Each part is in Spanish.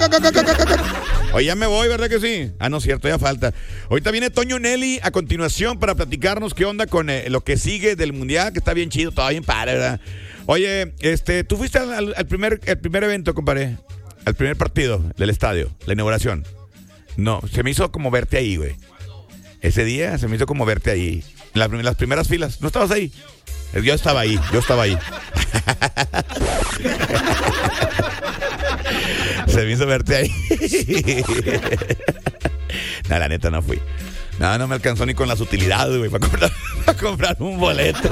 Oye, ya me voy, ¿verdad que sí? Ah, no, cierto, ya falta. Ahorita viene Toño Nelly a continuación para platicarnos qué onda con lo que sigue del Mundial, que está bien chido, todo bien padre, ¿verdad? Oye, tú fuiste al primer evento, compadre, al primer partido del estadio, la inauguración. No, se me hizo como verte ahí, güey. Ese día se me hizo como verte ahí, en las primeras filas. ¿No estabas ahí? Yo estaba ahí. Se me hizo verte ahí. No, la neta no fui. No me alcanzó ni con las utilidades, güey, para comprar un boleto.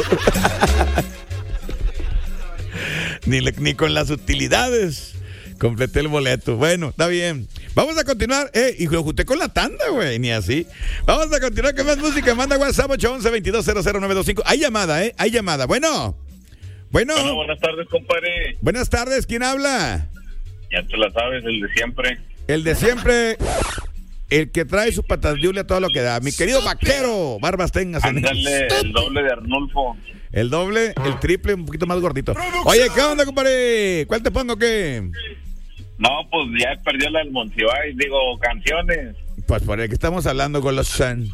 Ni con las utilidades completé el boleto. Bueno, está bien. Vamos a continuar. Y lo junté con la tanda, güey. Ni así. Vamos a continuar con más música. Manda WhatsApp 811-2200-925. Hay llamada, Hay llamada. Bueno, buenas tardes, compadre. Buenas tardes. ¿Quién habla? Ya te la sabes, el de siempre. El de siempre. El que trae su patas de a todo lo que da. Mi querido vaquero. Barbas tengas. Ándale, el doble de Arnulfo. El doble, el triple, un poquito más gordito. Oye, ¿qué onda, compadre? ¿Cuál te pongo, qué? No, pues ya perdió la del Monsiváis, canciones. Pues por el que estamos hablando, Golosán.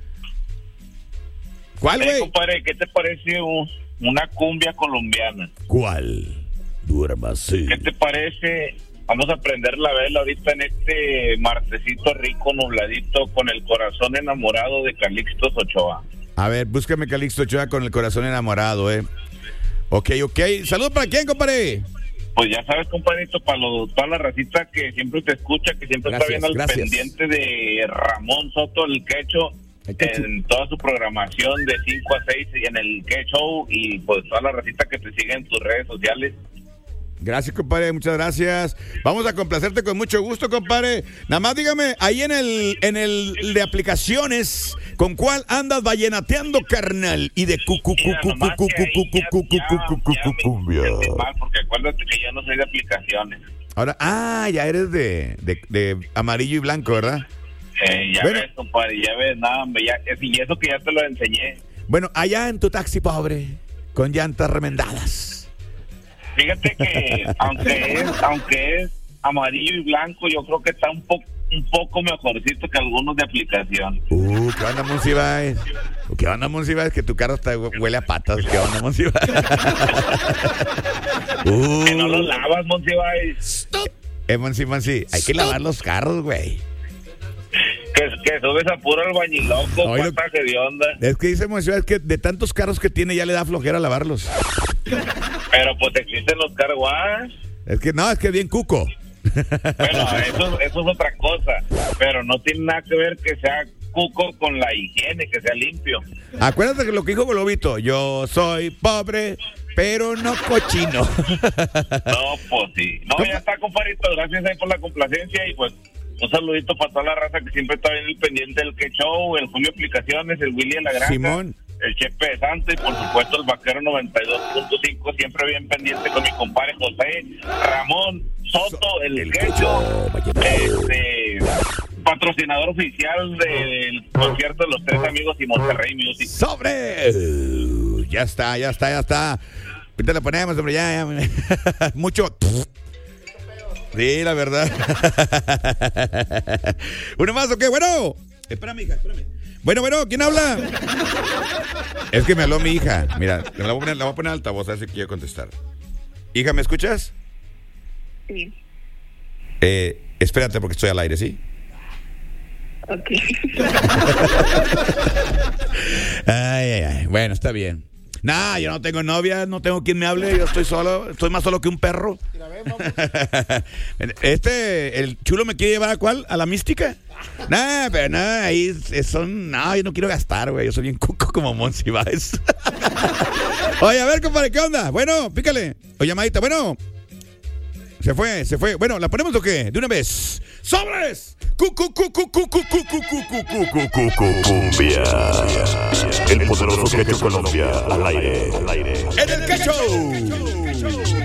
¿Cuál, güey? Compadre, ¿qué te parece una cumbia colombiana? ¿Cuál? Duérmase. ¿Qué te parece? Vamos a prender la vela ahorita en este martesito rico, nubladito, con el corazón enamorado de Calixto Ochoa. A ver, búscame Calixto Ochoa con el corazón enamorado, Ok. ¿Saludos para quién, compadre? Pues ya sabes, compadrito, para toda la racita que siempre te escucha, que siempre está bien al pendiente de Ramón Soto, el Quecho, en toda su programación de 5 a 6 en el Quecho, y pues toda la racita que te sigue en tus redes sociales. Gracias, compadre, muchas gracias. Vamos a complacerte con mucho gusto, compadre. Nada más dígame, ahí en el de aplicaciones, ¿con cuál andas vallenateando, carnal? Y de cumbia. Porque acuérdate que yo no soy de aplicaciones. Ahora, ya eres de amarillo y blanco, ¿verdad? Ves, compadre, ya ves, y eso que ya te lo enseñé. Bueno, allá en tu taxi, pobre, con llantas remendadas. Fíjate que aunque es amarillo y blanco, yo creo que está un poco mejorcito que algunos de aplicación. ¿Qué onda, Monsiváis? ¿Qué onda, Monsiváis? Que tu carro huele a patas. ¿Qué onda, Monsiváis? Que no lo lavas, Monsiváis. Monsi, hay que lavar los carros, güey. Que subes a puro albañiloco, pasaje de onda. Es que dice Monsiváis que de tantos carros que tiene ya le da flojera lavarlos. Pero pues existen los car wash. Es que es bien cuco. Bueno, eso es otra cosa. Pero no tiene nada que ver que sea cuco con la higiene, que sea limpio. Acuérdate que lo que dijo Globito, yo soy pobre, pero no cochino. No, pues sí. No, ya está, compadrito. Gracias ahí por la complacencia y pues un saludito para toda la raza que siempre está bien el pendiente del Que Show, el Julio Aplicaciones, el Willy de la Granja, Simón, el Chepe de Santo y por supuesto el Vaquero 92.5, siempre bien pendiente con mi compadre José Ramón Soto, el Que Show, patrocinador oficial del concierto de los Tres Amigos y Monterrey Music. ¡Sobre! Ya está. Ahorita le ponemos, hombre, ya. Mucho. Sí, la verdad. Uno más, ¿o qué? Bueno. Espérame, hija, espérame. Bueno, ¿quién habla? Es que me habló mi hija. Mira, la voy a poner altavoz, a ver si quiero contestar. Hija, ¿me escuchas? Sí. Espérate porque estoy al aire, ¿sí? Ok. Ay. Bueno, está bien. Yo no tengo novia, no tengo quien me hable, yo estoy solo, estoy más solo que un perro. El chulo me quiere llevar ¿a cuál? ¿A la mística? Pero ahí son, yo no quiero gastar, güey, yo soy bien cuco como Monsiváis. Oye, a ver, compadre, ¿qué onda? Bueno, pícale, o llamadita, bueno. Se fue. Bueno, ¿la ponemos o qué? De una vez. ¡Sobres! Cumbia. El poderoso Quecho Colombia al aire. En el Quecho.